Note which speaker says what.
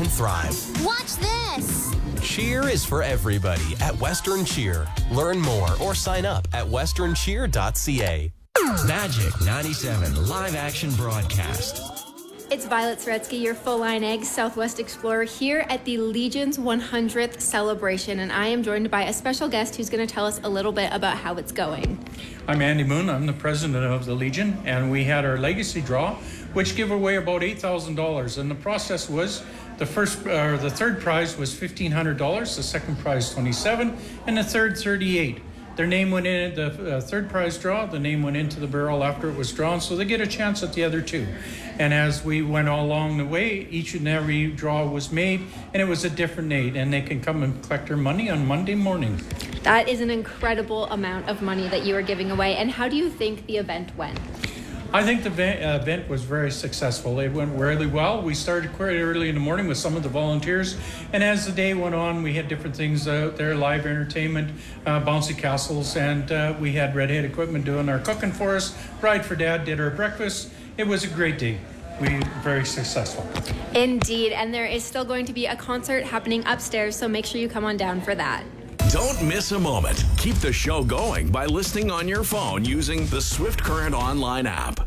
Speaker 1: can thrive.
Speaker 2: Watch this!
Speaker 1: Cheer is for everybody at Western Cheer. Learn more or sign up at westerncheer.ca.
Speaker 3: Magic 97 live action broadcast.
Speaker 4: It's Violet Saretsky, your full-line egg Southwest Explorer, here at the Legion's 100th celebration, and I am joined by a special guest who's going to tell us a little bit about how it's going.
Speaker 5: I'm Andy Moon. I'm the president of the Legion, and we had our legacy draw, which gave away about $8,000. And the process was the third prize was $1,500, the second prize $27,000, and the third $38,000. Their name went in the third prize draw. The name went into the barrel after it was drawn, so they get a chance at the other two. And as we went all along the way, each and every draw was made, and it was a different date, and they can come and collect their money on Monday morning.
Speaker 4: That is an incredible amount of money that you are giving away. And how do you think the event went?
Speaker 5: I think the event was very successful. It went really well. We started quite early in the morning with some of the volunteers, and as the day went on, we had different things out there, live entertainment, bouncy castles, and we had Red Hat Equipment doing our cooking for us. Bride for Dad did our breakfast. It was a great day. We were very successful.
Speaker 4: Indeed, and there is still going to be a concert happening upstairs, so make sure you come on down for that.
Speaker 6: Don't miss a moment. Keep the show going by listening on your phone using the Swift Current online app.